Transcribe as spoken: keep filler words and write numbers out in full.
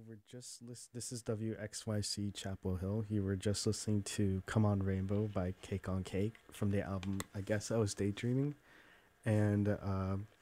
were just list. This is W X Y C Chapel Hill. You were just listening to "Come On Rainbow" by Cake on Cake from the album. I guess I was daydreaming, and uh,